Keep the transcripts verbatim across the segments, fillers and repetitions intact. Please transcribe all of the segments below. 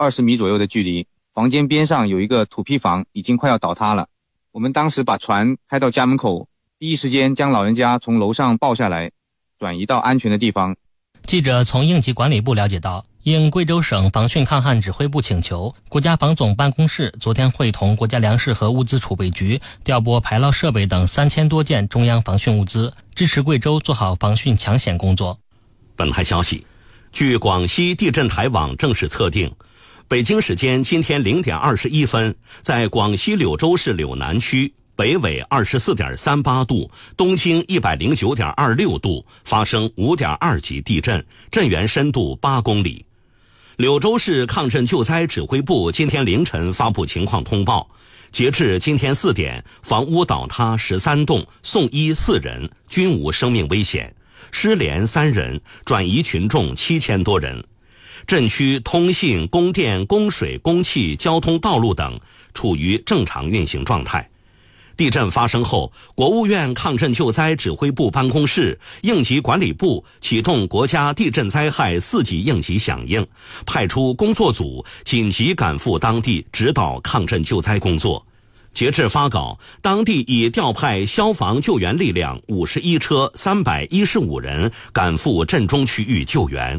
二十米左右的距离，房间边上有一个土坯房，已经快要倒塌了。我们当时把船开到家门口，第一时间将老人家从楼上抱下来，转移到安全的地方。 记者从应急管理部了解到，应贵州省防汛抗旱指挥部请求，国家防总办公室昨天会同国家粮食和物资储备局调拨排涝设备等三千多件中央防汛物资，支持贵州做好防汛抢险工作。 本台消息，据广西地震台网正式测定，北京时间今天零点二十一分，在广西柳州市柳南区北纬二十四点三八度，东经一百零九点二六度，发生五点二级地震，震源深度八公里。柳州市抗震救灾指挥部今天凌晨发布情况通报，截至今天四点，房屋倒塌十三栋，送医四人，均无生命危险，失联三人，转移群众七千多人。震区通信、供电、供水、供气、交通道路等处于正常运行状态。地震发生后，国务院抗震救灾指挥部办公室、应急管理部启动国家地震灾害四级应急响应，派出工作组紧急赶赴当地指导抗震救灾工作。截至发稿，当地已调派消防救援力量五十一车、三百一十五人赶赴震中区域救援。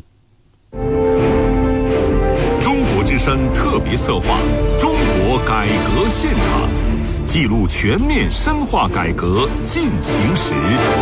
中国之声特别策划《中国改革现场》，记录全面深化改革进行时。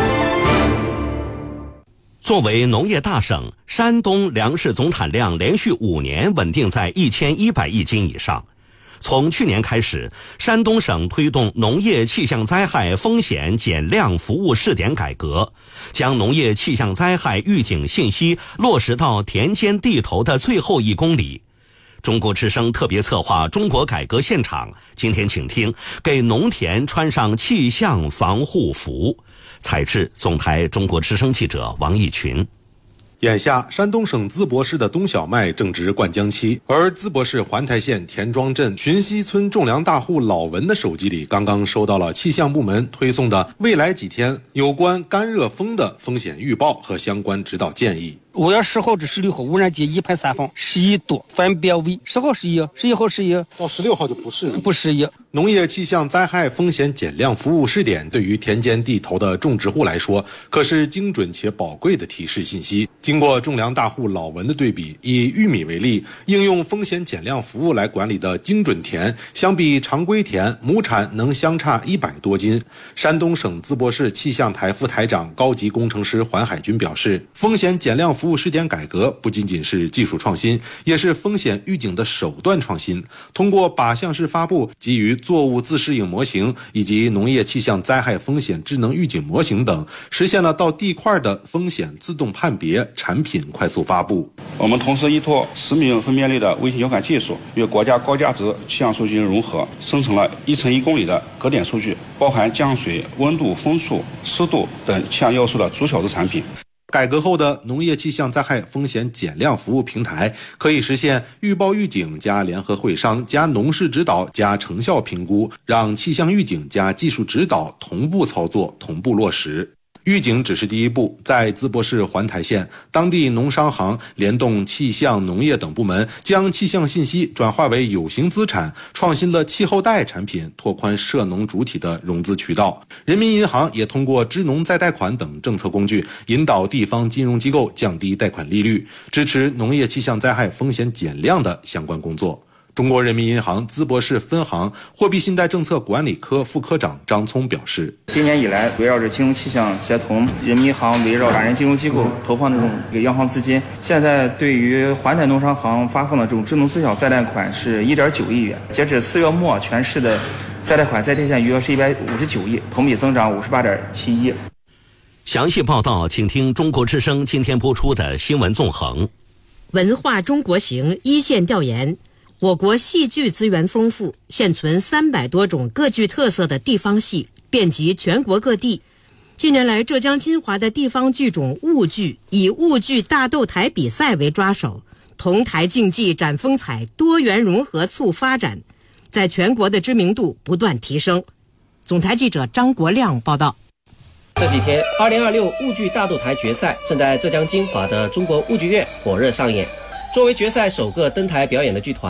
作为农业大省，山东粮食总产量连续五年稳定在一千一百亿斤以上。从去年开始，山东省推动农业气象灾害风险减量服务试点改革，将农业气象灾害预警信息落实到田间地头的最后一公里。中国之声特别策划《中国改革现场》，今天请听给农田穿上气象防护服。采制总台中国之声记者王义群。 眼下，山东省淄博市的冬小麦正值灌浆期，而淄博市环台县田庄镇寻溪村种粮大户老文的手机里刚刚收到了气象部门推送的未来几天有关干热风的风险预报和相关指导建议。 五月十号至十六号污染级一排三放，适宜多，分别为十号适宜，十一号适宜， 到十六号就不适宜， 不适宜。 农业气象灾害风险减量服务试点对于田间地头的种植户来说，可是精准且宝贵的提示信息。经过种粮大户老文的对比，以玉米为例，应用风险减量服务来管理的精准田，相比常规田，亩产能相差一百多斤。山东省淄博市气象台副台长、高级工程师环海军表示，风险减量服务试点改革不仅仅是技术创新，也是风险预警的手段创新。通过靶向式发布基于作物自适应模型以及农业气象灾害风险智能预警模型等，实现了到地块的风险自动判别、产品快速发布。 我们同时依托十米分辨率的卫星遥感技术，与国家高价值气象数据融合，生成了一乘一公里的格点数据，包含降水、温度、风速、湿度等气象要素的逐小时产品。 改革后的农业气象灾害风险减量服务平台，可以实现预报预警加联合会商加农事指导加成效评估，让气象预警加技术指导同步操作、同步落实。预警只是第一步，在淄博市环台县，当地农商行联动气象、农业等部门，将气象信息转化为有形资产，创新了气候贷产品，拓宽涉农主体的融资渠道。人民银行也通过支农再贷款等政策工具，引导地方金融机构降低贷款利率，支持农业气象灾害风险减量的相关工作。中国人民银行淄博市分行货币信贷政策管理科副科长张聪表示， 今年以来，围绕着金融气象协同，人民银行围绕法人金融机构投放这种央行资金，现在对于环台农商行发放的这种支农自小再贷款是 一点九亿元。截止四月末，全市的再贷款在贴现余额是一百五十九亿，同比增长五十八点七一。 详细报道，请听中国之声今天播出的新闻纵横。 文化中国行一线调研。我国戏剧资源丰富，现存三百多种各具特色的地方戏，遍及全国各地。近年来，浙江金华的地方剧种婺剧以婺剧大斗台比赛为抓手，同台竞技展风采，多元融合促发展，在全国的知名度不断提升。总台记者张国亮报道。 这几天，二零二六婺剧大斗台决赛正在浙江金华的中国婺剧院火热上演。作为决赛首个登台表演的剧团，